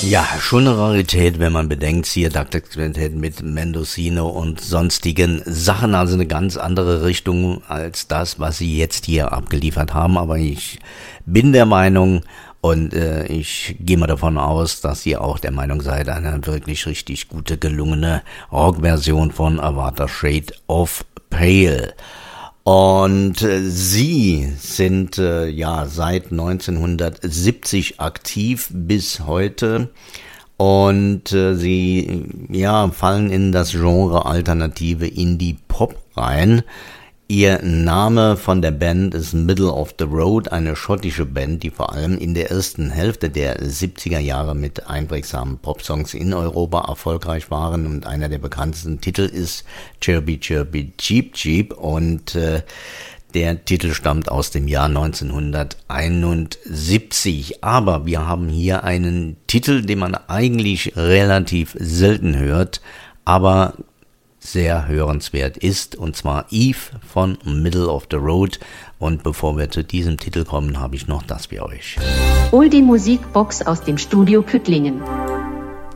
Ja, schon eine Rarität, wenn man bedenkt, hier Taktexquintett mit Mendocino und sonstigen Sachen, also eine ganz andere Richtung als das, was sie jetzt hier abgeliefert haben, aber ich bin der Meinung und ich gehe mal davon aus, dass ihr auch der Meinung seid, eine wirklich richtig gute, gelungene Rockversion von Avata Shade of Pale. Und sie sind seit 1970 aktiv bis heute und sie fallen in das Genre alternative Indie-Pop rein. Ihr Name von der Band ist Middle of the Road, eine schottische Band, die vor allem in der ersten Hälfte der 70er Jahre mit einprägsamen Popsongs in Europa erfolgreich waren und einer der bekanntesten Titel ist Chirpy Chirpy Cheep Cheep und der Titel stammt aus dem Jahr 1971. Aber wir haben hier einen Titel, den man eigentlich relativ selten hört, aber sehr hörenswert ist, und zwar Eve von Middle of the Road. Und bevor wir zu diesem Titel kommen, habe ich noch das für euch. Oldie Musikbox aus dem Studio Püttlingen.